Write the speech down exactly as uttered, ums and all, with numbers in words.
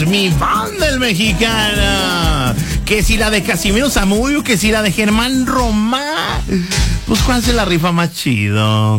somos mi banda el mexicana. Que si la de Casimiro Zamudio, que si la de Germán Román. Pues ¿cuál se la rifa más chido?